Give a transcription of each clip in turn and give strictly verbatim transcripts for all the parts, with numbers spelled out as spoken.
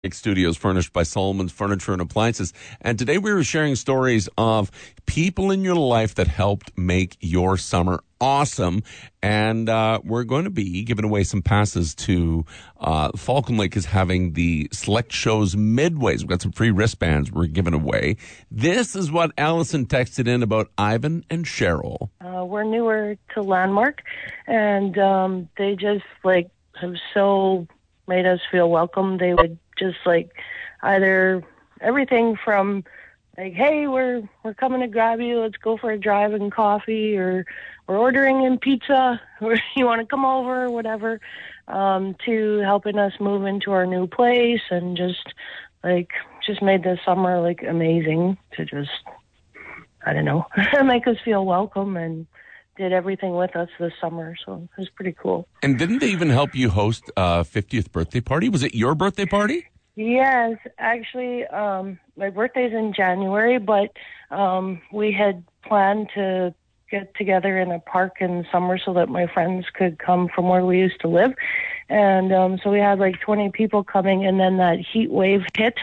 Studios furnished by Solomon's Furniture and Appliances. And today we were sharing stories of people in your life that helped make your summer awesome. And uh, we're going to be giving away some passes to uh, Falcon Lake is having the Select Shows Midways. We've got some free wristbands we're giving away. This is what Allison texted in about Ivan and Cheryl. Uh, we're newer to Landmark, and um, they just like have so made us feel welcome. They would just like either everything from like, hey, we're we're coming to grab you, let's go for a drive and coffee, or we're ordering in pizza, or you want to come over, or whatever, um, to helping us move into our new place, and just like just made this summer like amazing to just, I don't know, make us feel welcome, and did everything with us this summer, so it was pretty cool. And didn't they even help you host a fiftieth birthday party? Was it your birthday party? Yes, actually, um, my birthday's in January, but um, we had planned to get together in a park in the summer so that my friends could come from where we used to live. And um, so we had like twenty people coming, and then that heat wave hit.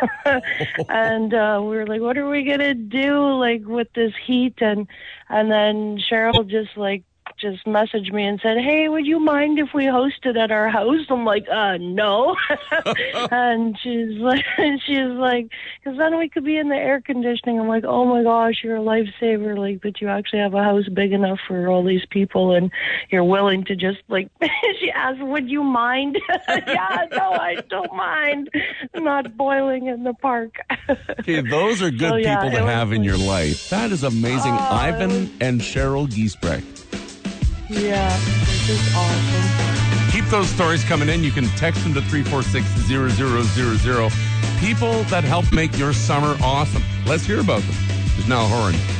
and uh, we were like, what are we going to do like with this heat? And and then Cheryl just like just messaged me and said, hey, would you mind if we hosted at our house? I'm like, uh, no. And she's like, she's like, because then we could be in the air conditioning. I'm like, oh my gosh, you're a lifesaver. Like, that you actually have a house big enough for all these people, and you're willing to just like, she asked, would you mind? Yeah, no, I don't mind not boiling in the park. Okay, those are good so, yeah, people to have like, in your life. That is amazing. Uh, Ivan and Cheryl Giesbrecht. Yeah, it's just awesome. Keep those stories coming in. You can text them to three four six, zero zero zero zero. People that help make your summer awesome. Let's hear about them. There's Niall Horan.